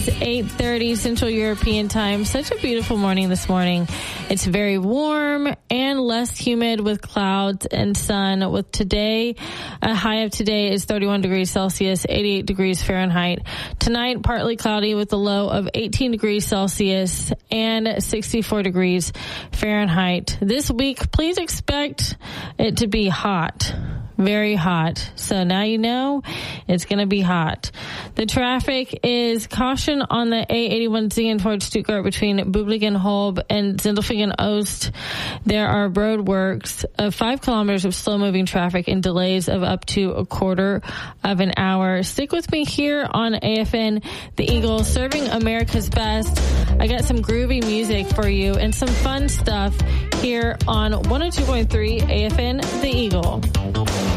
8:30 Central European Time. Such a beautiful morning this morning. It's very warm and less humid with clouds and sun. With today, a high of today is 31 degrees Celsius, 88 degrees Fahrenheit. Tonight, partly cloudy with a low of 18 degrees Celsius and 64 degrees Fahrenheit. This week, please expect it to be hot. Very hot. So now you know it's going to be hot. The traffic is caution on the A81 towards Stuttgart between Böblingen-Holb and Sindelfingen-Ost. There are road works of 5 kilometers of slow-moving traffic and delays of up to a quarter of an hour. Stick with me here on AFN The Eagle, serving America's best. I got some groovy music for you and some fun stuff here on 102.3 AFN The Eagle.